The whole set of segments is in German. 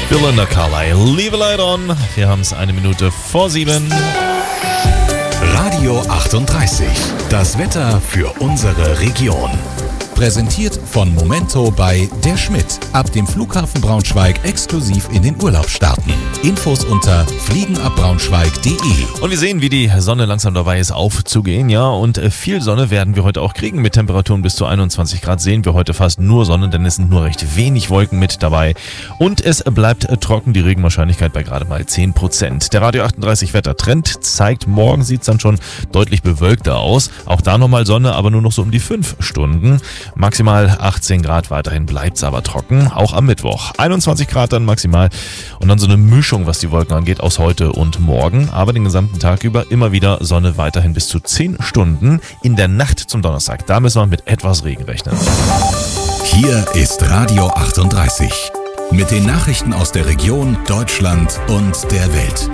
Belinda Carlisle, Leave a Light On. Wir haben es 7:01. Radio 38. Das Wetter für unsere Region. Präsentiert von Momento bei Der Schmidt. Ab dem Flughafen Braunschweig exklusiv in den Urlaub starten. Infos unter fliegenabbraunschweig.de. Und wir sehen, wie die Sonne langsam dabei ist aufzugehen, ja. Und viel Sonne werden wir heute auch kriegen. Mit Temperaturen bis zu 21 Grad sehen wir heute fast nur Sonne, denn es sind nur recht wenig Wolken mit dabei. Und es bleibt trocken, die Regenwahrscheinlichkeit bei gerade mal 10%. Der Radio 38 Wettertrend zeigt, morgen sieht es dann schon deutlich bewölkter aus. Auch da nochmal Sonne, aber nur noch so um die 5 Stunden. Maximal 18 Grad, weiterhin bleibt es aber trocken, auch am Mittwoch. 21 Grad dann maximal und dann so eine Mischung, was die Wolken angeht, aus heute und morgen. Aber den gesamten Tag über immer wieder Sonne, weiterhin bis zu 10 Stunden. In der Nacht zum Donnerstag, da müssen wir mit etwas Regen rechnen. Hier ist Radio 38 mit den Nachrichten aus der Region, Deutschland und der Welt.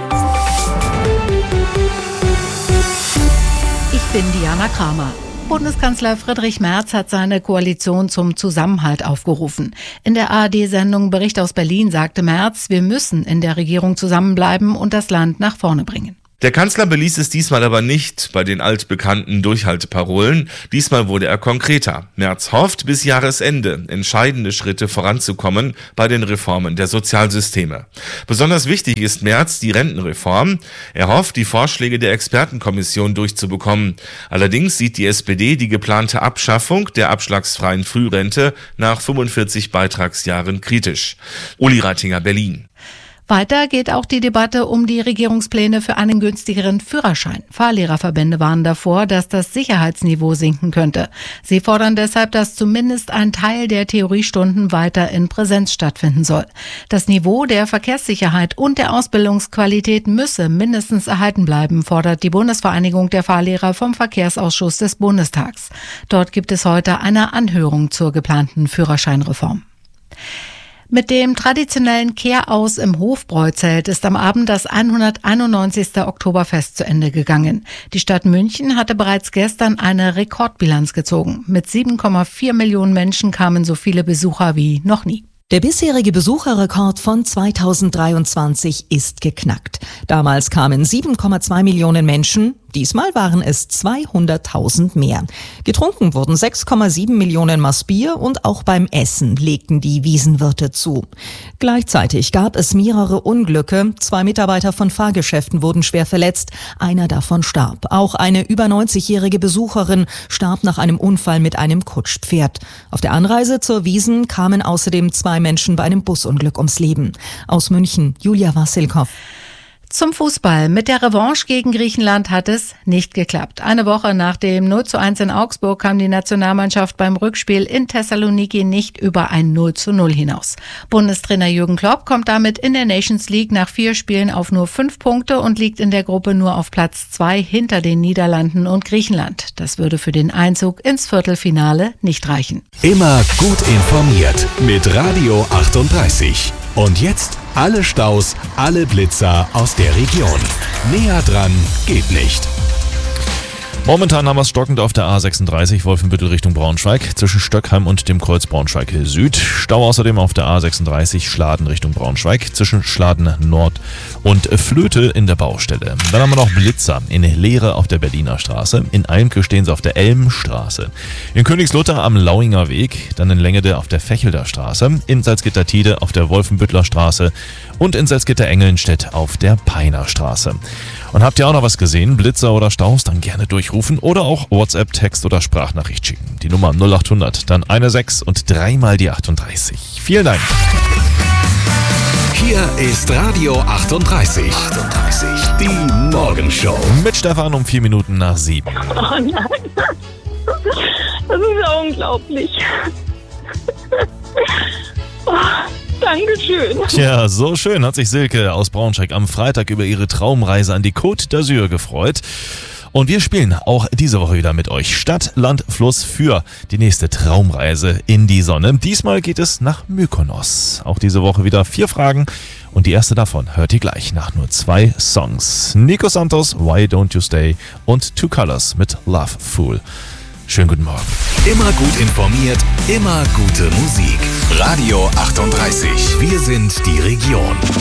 Ich bin Diana Kramer. Bundeskanzler Friedrich Merz hat seine Koalition zum Zusammenhalt aufgerufen. In der ARD-Sendung Bericht aus Berlin sagte Merz, wir müssen in der Regierung zusammenbleiben und das Land nach vorne bringen. Der Kanzler beließ es diesmal aber nicht bei den altbekannten Durchhalteparolen. Diesmal wurde er konkreter. Merz hofft, bis Jahresende entscheidende Schritte voranzukommen bei den Reformen der Sozialsysteme. Besonders wichtig ist Merz die Rentenreform. Er hofft, die Vorschläge der Expertenkommission durchzubekommen. Allerdings sieht die SPD die geplante Abschaffung der abschlagsfreien Frührente nach 45 Beitragsjahren kritisch. Uli Rattinger, Berlin. Weiter geht auch die Debatte um die Regierungspläne für einen günstigeren Führerschein. Fahrlehrerverbände warnen davor, dass das Sicherheitsniveau sinken könnte. Sie fordern deshalb, dass zumindest ein Teil der Theoriestunden weiter in Präsenz stattfinden soll. Das Niveau der Verkehrssicherheit und der Ausbildungsqualität müsse mindestens erhalten bleiben, fordert die Bundesvereinigung der Fahrlehrer vom Verkehrsausschuss des Bundestags. Dort gibt es heute eine Anhörung zur geplanten Führerscheinreform. Mit dem traditionellen Kehraus im Hofbräuzelt ist am Abend das 191. Oktoberfest zu Ende gegangen. Die Stadt München hatte bereits gestern eine Rekordbilanz gezogen. Mit 7,4 Millionen Menschen kamen so viele Besucher wie noch nie. Der bisherige Besucherrekord von 2023 ist geknackt. Damals kamen 7,2 Millionen Menschen, diesmal waren es 200.000 mehr. Getrunken wurden 6,7 Millionen Maß Bier und auch beim Essen legten die Wiesenwirte zu. Gleichzeitig gab es mehrere Unglücke. 2 Mitarbeiter von Fahrgeschäften wurden schwer verletzt, einer davon starb. Auch eine über 90-jährige Besucherin starb nach einem Unfall mit einem Kutschpferd. Auf der Anreise zur Wiesn kamen außerdem 2 Menschen bei einem Busunglück ums Leben. Aus München, Julia Wassilkow. Zum Fußball. Mit der Revanche gegen Griechenland hat es nicht geklappt. Eine Woche nach dem 0:1 in Augsburg kam die Nationalmannschaft beim Rückspiel in Thessaloniki nicht über ein 0:0 hinaus. Bundestrainer Jürgen Klopp kommt damit in der Nations League nach 4 Spielen auf nur 5 Punkte und liegt in der Gruppe nur auf Platz 2 hinter den Niederlanden und Griechenland. Das würde für den Einzug ins Viertelfinale nicht reichen. Immer gut informiert mit Radio 38. Und jetzt alle Staus, alle Blitzer aus der Region. Näher dran geht nicht. Momentan haben wir es stockend auf der A36 Wolfenbüttel Richtung Braunschweig zwischen Stöckheim und dem Kreuz Braunschweig Süd. Stau außerdem auf der A36 Schladen Richtung Braunschweig zwischen Schladen Nord und Flöte in der Baustelle. Dann haben wir noch Blitzer in Leere auf der Berliner Straße. In Eimke stehen sie auf der Elmstraße. In Königslutter am Lauinger Weg, dann in Längede auf der Fechelder Straße, in Salzgitter-Tide auf der Wolfenbüttler Straße und in Salzgitter-Engelnstedt auf der Peiner Straße. Und habt ihr auch noch was gesehen? Blitzer oder Staus? Dann gerne durchrufen oder auch WhatsApp, Text oder Sprachnachricht schicken. Die Nummer 0800, dann 16 und 3 mal die 38. Vielen Dank. Hier ist Radio 38. Die Morgenshow. Mit Stefan um 4 Minuten nach 7. Oh nein. Das ist ja unglaublich. Oh, Dankeschön. Tja, so schön hat sich Silke aus Braunschweig am Freitag über ihre Traumreise an die Côte d'Azur gefreut. Und wir spielen auch diese Woche wieder mit euch Stadt, Land, Fluss für die nächste Traumreise in die Sonne. Diesmal geht es nach Mykonos. Auch diese Woche wieder 4 Fragen und die erste davon hört ihr gleich nach nur 2 Songs. Nico Santos, Why Don't You Stay und Two Colors mit Love Fool. Schönen guten Morgen. Immer gut informiert, immer gute Musik. Radio 38. Wir sind die Region.